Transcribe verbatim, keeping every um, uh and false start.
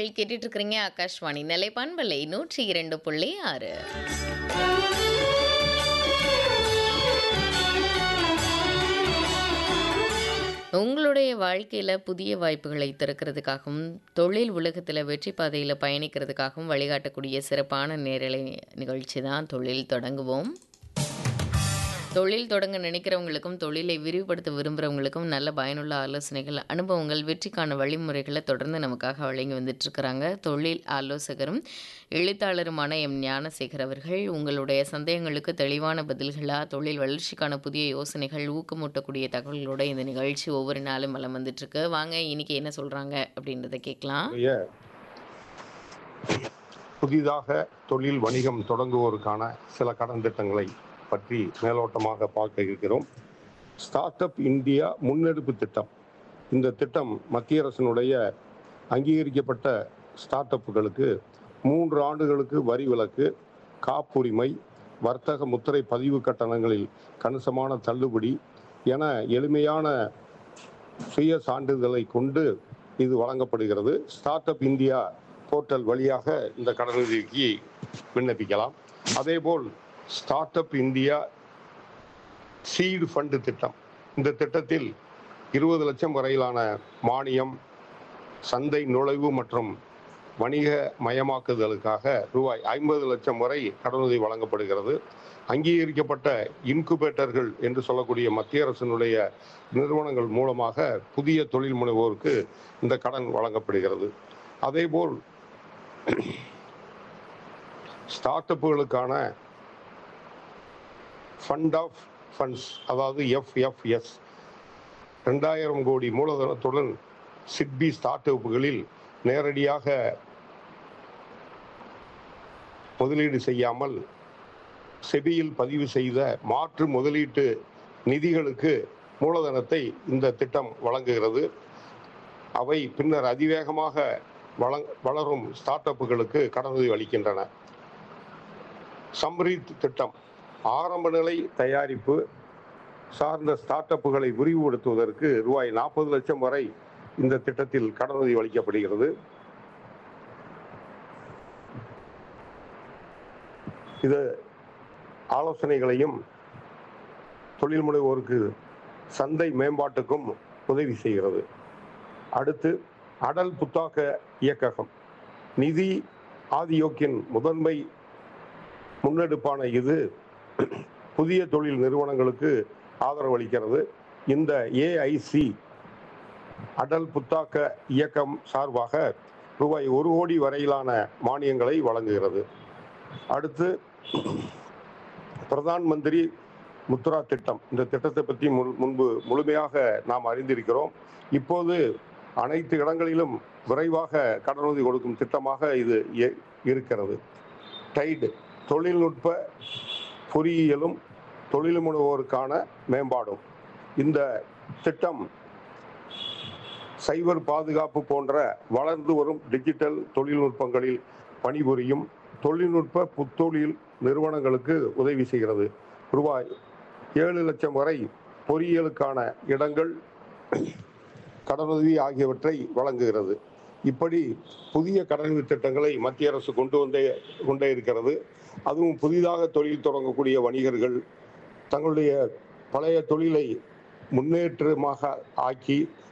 நேயர்கள் கேட்டுட்டு இருக்கிறீங்க ஆகாஷ்வாணி நிலை பண்பலை நூற்றி இரண்டு புள்ளி ஆறு. உங்களுடைய வாழ்க்கையில புதிய வாய்ப்புகளை திறக்கிறதுக்காகவும், தொழில் உலகத்துல வெற்றி பாதையில பயணிக்கிறதுக்காகவும் வழிகாட்டக்கூடிய சிறப்பான நேரலை நிகழ்ச்சி தான் தொழில் தொடங்குவோம். தொழில் தொடங்க நினைக்கிறவங்களுக்கும், தொழிலை விரிவுபடுத்த விரும்புகிறவங்களுக்கும் நல்ல பயனுள்ள ஆலோசனைகள், அனுபவங்கள், வெற்றிக்கான வழிமுறைகளை தொடர்ந்து நமக்காக வழங்கி வந்துட்டுருக்கிறாங்க தொழில் ஆலோசகரும் எழுத்தாளருமான எம் ஞானசேகர் அவர்கள். உங்களுடைய சந்தேகங்களுக்கு தெளிவான பதில்களாக, தொழில் வளர்ச்சிக்கான புதிய யோசனைகள், ஊக்கமூட்டக்கூடிய தகவல்களோட இந்த நிகழ்ச்சி ஒவ்வொரு நாளும் வலம் வந்துட்டுருக்கு. வாங்க இன்னைக்கு என்ன சொல்கிறாங்க அப்படின்றத கேட்கலாம். புதிதாக தொழில் வணிகம் தொடங்குவோருக்கான சில கடன் திட்டங்களை பற்றி மேலோட்டமாக பார்க்க இருக்கிறோம். ஸ்டார்ட் அப் இந்தியா முன்னெடுப்பு திட்டம். இந்த திட்டம் மத்திய அரசினுடைய அங்கீகரிக்கப்பட்ட ஸ்டார்ட் அப்புகளுக்கு மூன்று ஆண்டுகளுக்கு வரி விலக்கு, காப்புரிமை, வர்த்தக முத்திரை பதிவு கட்டணங்களில் கணிசமான தள்ளுபடி என எளிமையான சுய சான்றிதழை கொண்டு இது வழங்கப்படுகிறது. ஸ்டார்ட் அப் இந்தியா போர்ட்டல் வழியாக இந்த கடனுதவிக்கு விண்ணப்பிக்கலாம். அதேபோல் start up India seed fund திட்டம். இந்த திட்டத்தில் இருபது லட்சம் வரையிலான மானியம், சந்தை நுழைவு மற்றும் வணிக மயமாக்குதலுக்காக ரூபாய் ஐம்பது லட்சம் வரை கடனுதவி வழங்கப்படுகிறது. அங்கீகரிக்கப்பட்ட இன்குபேட்டர்கள் என்று சொல்லக்கூடிய மத்திய அரசினுடைய நிறுவனங்கள் மூலமாக புதிய தொழில் முனைவோருக்கு இந்த கடன் வழங்கப்படுகிறது. அதேபோல் ஸ்டார்ட் அப்புகளுக்கான ஃபண்ட் ஆஃப் ஃபண்ட்ஸ், அதாவது எஃப்எஃப்எஸ், ரெண்டாயிரம் கோடி மூலதனத்துடன் சிட்பி ஸ்டார்ட் அப்புகளில் நேரடியாக முதலீடு செய்யாமல் செபியில் பதிவு செய்த மாற்று முதலீட்டு நிதிகளுக்கு மூலதனத்தை இந்த திட்டம் வழங்குகிறது. அவை பின்னர் அதிவேகமாக வள வளரும் ஸ்டார்ட் அப்புகளுக்கு கடனுதவி அளிக்கின்றன. சம்ரீத் திட்டம் ஆரம்ப நிலை தயாரிப்பு சார்ந்த ஸ்டார்ட் அப்புகளை விரிவுபடுத்துவதற்கு ரூபாய் நாற்பது லட்சம் வரை இந்த திட்டத்தில் கடனுதவி அளிக்கப்படுகிறது. இது ஆலோசனைகளையும் தொழில் முனைவோருக்கு சந்தை மேம்பாட்டுக்கும் உதவி செய்கிறது. அடுத்து அடல் புத்தாக்க இயக்ககம். நிதி ஆதியோக்கின் முதன்மை முன்னெடுப்பான இது புதிய தொழில் நிறுவனங்களுக்கு ஆதரவு அளிக்கிறது. இந்த ஏஐசி அடல் புத்தாக்க இயக்கம் சார்பாக ரூபாய் ஒரு கோடி வரையிலான மானியங்களை வழங்குகிறது. அடுத்து பிரதான் மந்திரி முத்ரா திட்டம். இந்த திட்டத்தை பற்றி முன்பு முழுமையாக நாம் அறிந்திருக்கிறோம். இப்போது அனைத்து இடங்களிலும் விரைவாக கடனுதவி கொடுக்கும் திட்டமாக இது இருக்கிறது. டைடு தொழில்நுட்ப பொறியியலும் தொழில் முனைவோருக்கான மேம்பாடும். இந்த திட்டம் சைபர் பாதுகாப்பு போன்ற வளர்ந்து வரும் டிஜிட்டல் தொழில்நுட்பங்களில் பணிபுரியும் தொழில்நுட்ப புத்தொழில் நிறுவனங்களுக்கு உதவி செய்கிறது. ரூபாய் ஏழு லட்சம் வரை பொறியியலுக்கான இடங்கள், கடனுதவி ஆகியவற்றை வழங்குகிறது. இப்படி புதிய கடனுதவி திட்டங்களை மத்திய அரசு கொண்டு வந்தே கொண்டே இருக்கிறது. அதுவும் புதிதாக தொழில் தொடங்கக்கூடிய வணிகர்கள் தங்களுடைய பழைய தொழிலை முன்னேற்றமாக ஆக்கி